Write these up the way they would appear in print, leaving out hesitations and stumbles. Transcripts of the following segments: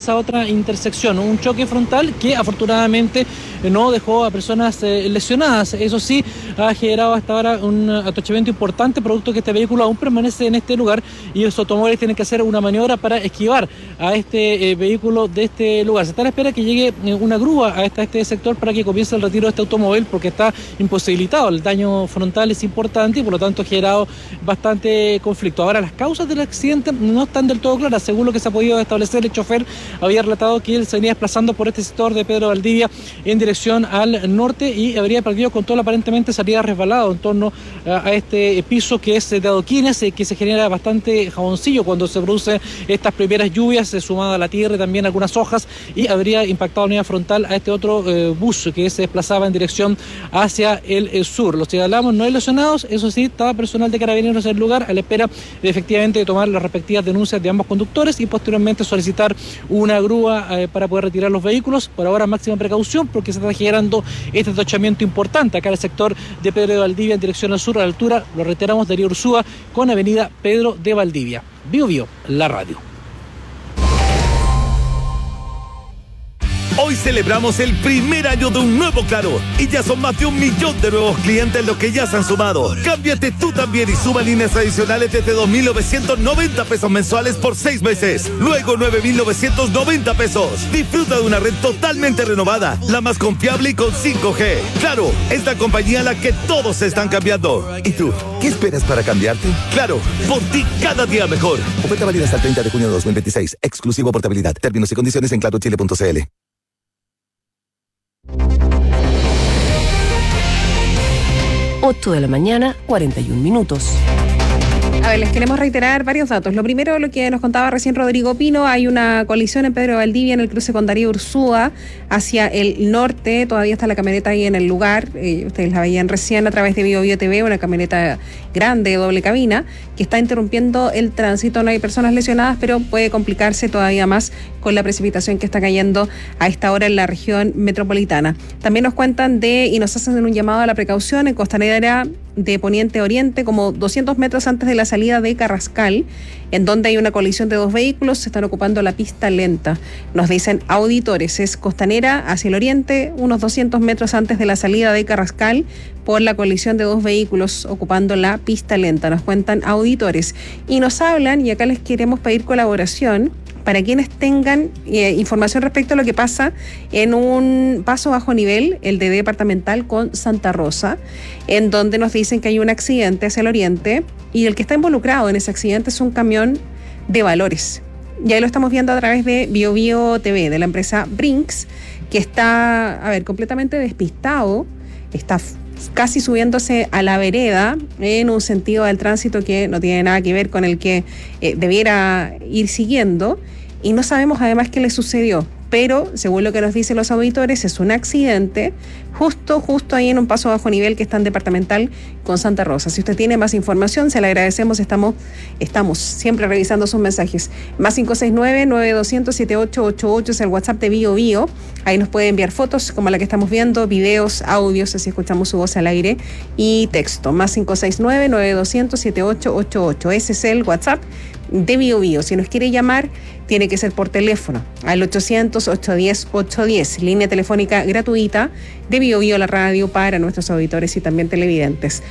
esa otra intersección. Un choque frontal que afortunadamente no dejó a personas lesionadas. Eso sí, ha generado hasta ahora un atochamiento importante, producto que este vehículo aún permanece en este lugar y los automóviles tienen que hacer una maniobra para esquivar a este vehículo de este lugar. Se está a la espera que llegue una grúa hasta este sector para que comience el retiro de este automóvil, porque está imposibilitado. El daño frontal es importante y por lo tanto ha generado bastante conflicto. Ahora, las causas del accidente no están del todo claras. Según lo que se ha podido establecer, el chofer había relatado que él se venía desplazando por este sector de Pedro Valdivia en dirección al norte y habría perdido control, aparentemente salía resbalado en torno a este piso que es de adoquines, que se genera bastante jaboncillo cuando se producen estas primeras lluvias, sumada a la tierra y también algunas hojas, y habría impactado la unidad frontal a este otro bus que se desplazaba en dirección hacia el sur. Los que hablamos no hay lesionados, eso sí, estaba personal de Carabineros en el lugar a la espera de efectivamente tomar las respectivas denuncias de ambos conductores y posteriormente solicitar una grúa para poder retirar los vehículos. Por ahora, máxima precaución porque se está generando este atochamiento importante acá en el sector de Pedro de Valdivia en dirección al sur, a la altura, lo reiteramos, Darío Ursúa con avenida Pedro de Valdivia. Bio Bio, la radio. Hoy celebramos el primer año de un nuevo Claro y ya son más de 1 millón de nuevos clientes los que ya se han sumado. Cámbiate tú también y suma líneas adicionales desde 2.990 pesos mensuales por 6 meses. Luego 9.990 pesos. Disfruta de una red totalmente renovada, la más confiable y con 5G. Claro, es la compañía a la que todos se están cambiando. ¿Y tú? ¿Qué esperas para cambiarte? Claro, por ti cada día mejor. Oferta válida hasta el 30 de junio de 2026. Exclusivo portabilidad. Términos y condiciones en clarochile.cl. 8 de la mañana, 41 minutos. A ver, les queremos reiterar varios datos. Lo primero, lo que nos contaba recién Rodrigo Pino, hay una colisión en Pedro de Valdivia en el cruce con Darío Ursúa hacia el norte. Todavía está la camioneta ahí en el lugar. Ustedes la veían recién a través de Bio Bio TV, una camioneta grande, doble cabina, que está interrumpiendo el tránsito. No hay personas lesionadas, pero puede complicarse todavía más con la precipitación que está cayendo a esta hora en la región metropolitana. También nos cuentan y nos hacen un llamado a la precaución en Costanera de Poniente Oriente, como 200 metros antes de la salida de Carrascal, en donde hay una colisión de 2 vehículos, se están ocupando la pista lenta. Nos dicen auditores, es Costanera hacia el oriente, unos 200 metros antes de la salida de Carrascal, por la colisión de 2 vehículos ocupando la pista lenta. Nos cuentan auditores y nos hablan, y acá les queremos pedir colaboración para quienes tengan información respecto a lo que pasa en un paso bajo nivel, el de departamental con Santa Rosa, en donde nos dicen que hay un accidente hacia el oriente y el que está involucrado en ese accidente es un camión de valores. Y ahí lo estamos viendo a través de Bio Bio TV, de la empresa Brinks, que está, completamente despistado, está casi subiéndose a la vereda en un sentido del tránsito que no tiene nada que ver con el que debiera ir siguiendo, y no sabemos además qué le sucedió, pero según lo que nos dicen los auditores es un accidente justo ahí en un paso bajo nivel que está en departamental con Santa Rosa. Si usted tiene más información, se le agradecemos, estamos siempre revisando sus mensajes. Más 569-9200-7888 es el WhatsApp de Bio Bio. Ahí nos puede enviar fotos como la que estamos viendo, videos, audios, así escuchamos su voz al aire, y texto. Más 569-9200-7888. Ese es el WhatsApp de Bio Bio. Si nos quiere llamar, tiene que ser por teléfono al 800-810-810, línea telefónica gratuita de Bio Bio, la radio, para nuestros auditores y también televidentes.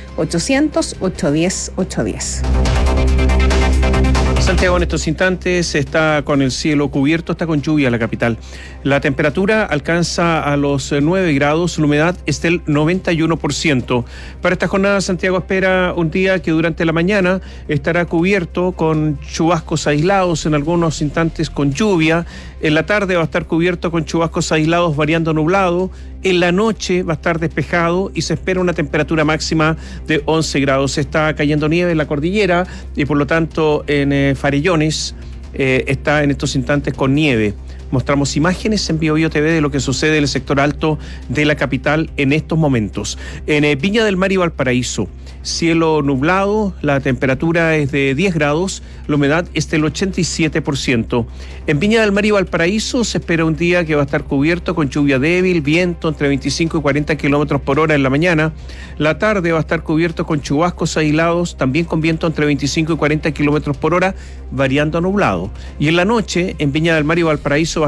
800-810-810. Santiago en estos instantes está con el cielo cubierto, está con lluvia la capital. La temperatura alcanza a los 9 grados, la humedad es del 91%. Para esta jornada, Santiago espera un día que durante la mañana estará cubierto con chubascos aislados, en algunos instantes con lluvia. En la tarde va a estar cubierto con chubascos aislados variando nublado. En la noche va a estar despejado y se espera una temperatura máxima de 11 grados. Está cayendo nieve en la cordillera y por lo tanto en Farellones está en estos instantes con nieve. Mostramos imágenes en Bio Bio TV de lo que sucede en el sector alto de la capital en estos momentos. En Viña del Mar y Valparaíso, cielo nublado, la temperatura es de 10 grados, la humedad es del 87%. En Viña del Mar y Valparaíso se espera un día que va a estar cubierto con lluvia débil, viento entre 25 y 40 kilómetros por hora en la mañana. La tarde va a estar cubierto con chubascos aislados, también con viento entre 25 y 40 kilómetros por hora, variando a nublado. Y en la noche, en Viña del Mar y Valparaíso,